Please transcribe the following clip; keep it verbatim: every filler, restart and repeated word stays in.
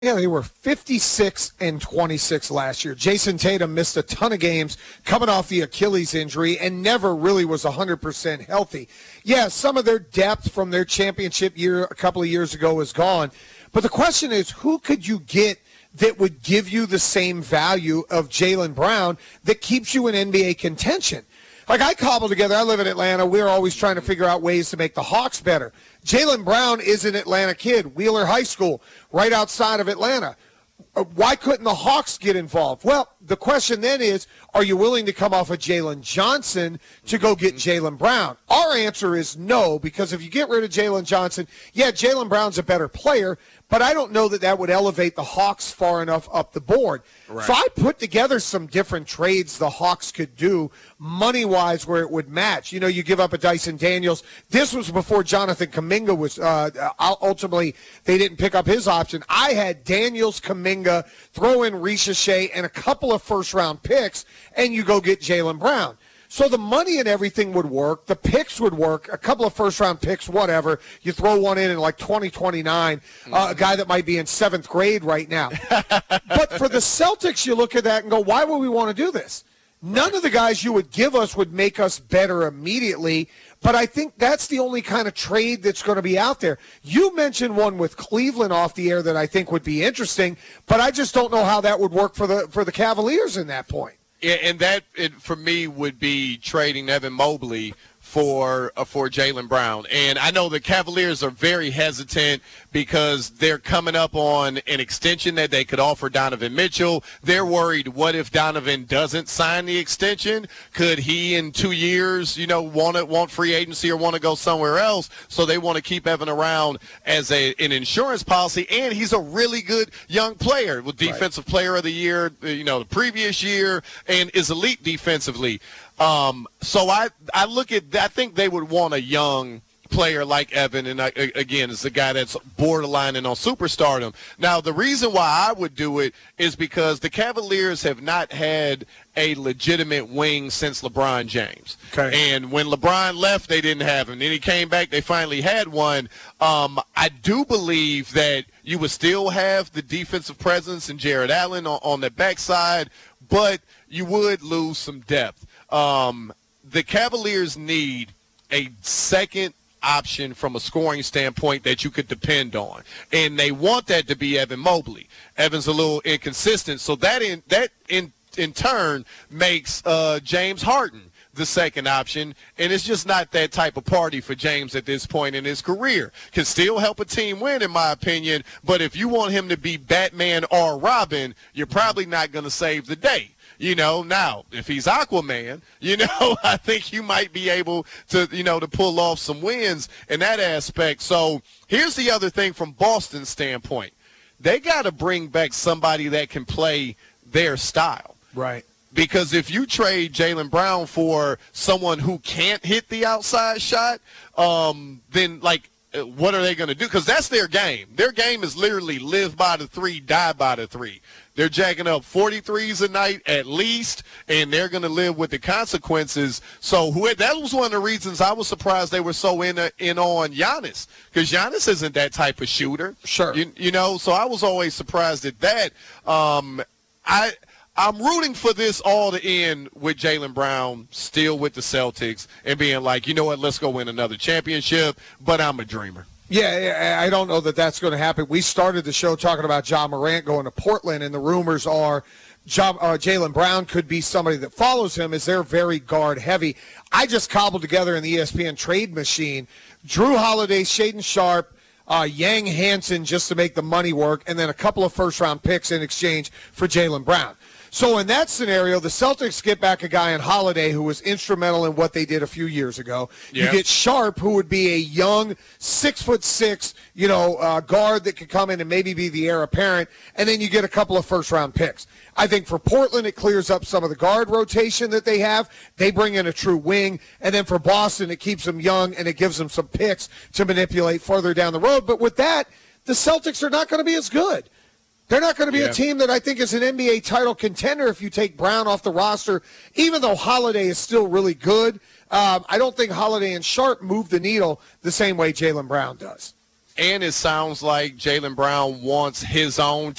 Yeah, they were fifty-six and twenty-six last year. Jason Tatum missed a ton of games coming off the Achilles injury and never really was one hundred percent healthy. Yeah, some of their depth from their championship year a couple of years ago is gone. But the question is, who could you get that would give you the same value of Jaylen Brown that keeps you in N B A contention? Like I cobble together, I live in Atlanta. We're always trying to figure out ways to make the Hawks better. Jaylen Brown is an Atlanta kid, Wheeler High School, right outside of Atlanta. Why couldn't the Hawks get involved? Well, the question then is, are you willing to come off of Jalen Johnson to go get Jaylen Brown? Our answer is no, because if you get rid of Jalen Johnson, yeah, Jaylen Brown's a better player, but I don't know that that would elevate the Hawks far enough up the board. Right. So I put together some different trades the Hawks could do money-wise where it would match. You know, you give up a Dyson Daniels. This was before Jonathan Kuminga was uh, ultimately they didn't pick up his option. I had Daniels, Kuminga, throw in Ricochet, and a couple of first-round picks, and you go get Jaylen Brown. So the money and everything would work. The picks would work. A couple of first-round picks, whatever. You throw one in in like twenty twenty-nine, mm-hmm. uh, a guy that might be in seventh grade right now. But for the Celtics, you look at that and go, why would we want to do this? None of the guys you would give us would make us better immediately, but I think that's the only kind of trade that's going to be out there. You mentioned one with Cleveland off the air that I think would be interesting, but I just don't know how that would work for the for the Cavaliers in that point. Yeah, and that, it, for me, would be trading Evan Mobley for uh, for Jaylen Brown. And I know the Cavaliers are very hesitant because they're coming up on an extension that they could offer Donovan Mitchell. They're worried, what if Donovan doesn't sign the extension? Could he in two years, you know, want to want free agency or want to go somewhere else? So they want to keep Evan around as a an insurance policy. And he's a really good young player, with defensive right. player of the year, you know, the previous year, and is elite defensively. Um, so I, I look at, I think they would want a young player like Evan, and I, again, it's a guy that's borderline and on superstardom. Now, the reason why I would do it is because the Cavaliers have not had a legitimate wing since LeBron James. Okay. And when LeBron left, they didn't have him. Then he came back, they finally had one. Um, I do believe that you would still have the defensive presence in Jared Allen on, on the backside, but you would lose some depth. Um, the Cavaliers need a second option from a scoring standpoint that you could depend on, and they want that to be Evan Mobley. Evan's a little inconsistent, so that in that in in turn makes uh, James Harden the second option, and it's just not that type of party for James at this point in his career. Can still help a team win, in my opinion, but if you want him to be Batman or Robin, you're probably not going to save the day. You know, now, if he's Aquaman, you know, I think you might be able to, you know, to pull off some wins in that aspect. So here's the other thing from Boston's standpoint. They got to bring back somebody that can play their style. Right. Because if you trade Jaylen Brown for someone who can't hit the outside shot, um, then, like, what are they going to do? Because that's their game. Their game is literally live by the three, die by the three. They're jacking up forty-threes a night at least, and they're going to live with the consequences. So who, that was one of the reasons I was surprised they were so in, a, in on Giannis, because Giannis isn't that type of shooter. Sure. You, you know, so I was always surprised at that. Um, I – I'm rooting for this all to end with Jaylen Brown still with the Celtics and being like, you know what, let's go win another championship, but I'm a dreamer. Yeah, I don't know that that's going to happen. We started the show talking about Ja Morant going to Portland, and the rumors are ja, uh, Jaylen Brown could be somebody that follows him as they're very guard-heavy. I just cobbled together in the E S P N trade machine Drew Holiday, Shaedon Sharpe, Uh, Yang Hansen just to make the money work, and then a couple of first-round picks in exchange for Jaylen Brown. So in that scenario, the Celtics get back a guy in Holiday who was instrumental in what they did a few years ago. Yeah. You get Sharp, who would be a young, six foot six, you know, uh, guard that could come in and maybe be the heir apparent, and then you get a couple of first-round picks. I think for Portland, it clears up some of the guard rotation that they have. They bring in a true wing, and then for Boston, it keeps them young and it gives them some picks to manipulate further down the road. But with that, the Celtics are not going to be as good. They're not going to be yeah. a team that I think is an N B A title contender if you take Brown off the roster, even though Holiday is still really good. Um, I don't think Holiday and Sharp move the needle the same way Jaylen Brown does. And it sounds like Jaylen Brown wants his own